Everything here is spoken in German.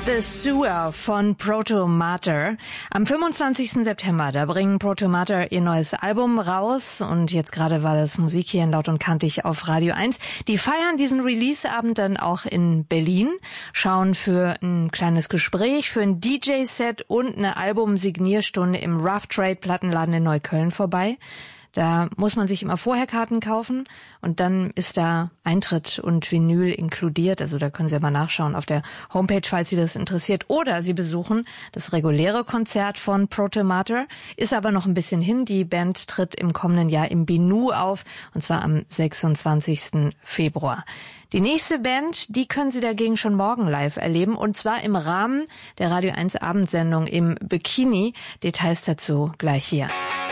The Sewer von Proto Mater. Am 25. September, da bringen Proto Mater ihr neues Album raus und jetzt gerade war das Musik hier in Laut und Kantig auf Radio 1. Die feiern diesen Release-Abend dann auch in Berlin, schauen für ein kleines Gespräch, für ein DJ-Set und eine Album-Signierstunde im Rough Trade Plattenladen in Neukölln vorbei. Da muss man sich immer vorher Karten kaufen und dann ist da Eintritt und Vinyl inkludiert. Also da können Sie mal nachschauen auf der Homepage, falls Sie das interessiert. Oder Sie besuchen das reguläre Konzert von Proto Mater. Ist aber noch ein bisschen hin. Die Band tritt im kommenden Jahr im Binu auf und zwar am 26. Februar. Die nächste Band, die können Sie dagegen schon morgen live erleben und zwar im Rahmen der Radio 1 Abendsendung im Bikini. Details dazu gleich hier.